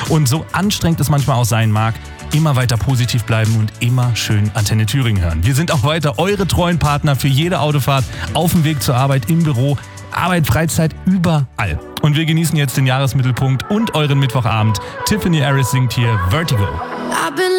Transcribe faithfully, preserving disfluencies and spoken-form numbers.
Und so anstrengend es manchmal auch sein mag, immer weiter positiv bleiben und immer schön Antenne Thüringen hören. Wir sind auch weiter eure treuen Partner für jede Autofahrt, auf dem Weg zur Arbeit, im Büro, Arbeit, Freizeit, überall. Und wir genießen jetzt den Jahresmittelpunkt und euren Mittwochabend. Tiffany Harris singt hier Vertigo.